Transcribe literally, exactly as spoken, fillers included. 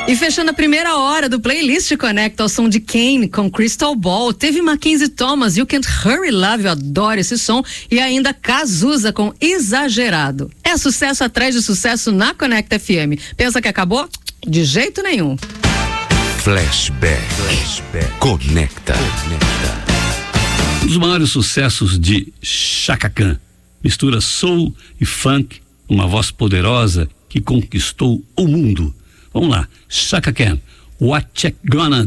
E fechando a primeira hora do playlist Conecta ao som de Kane com Crystal Ball, teve Mackenzie Thomas, You Can't Hurry Love, eu adoro esse som, e ainda Cazuza com Exagerado. É sucesso atrás de sucesso na Conecta F M. Pensa que acabou? De jeito nenhum. Flashback. Flashback. Conecta. Conecta. Um dos maiores sucessos de Chaka Khan. Mistura soul e funk, uma voz poderosa que conquistou o mundo. Vamos lá, Chaka Khan, What You Gonna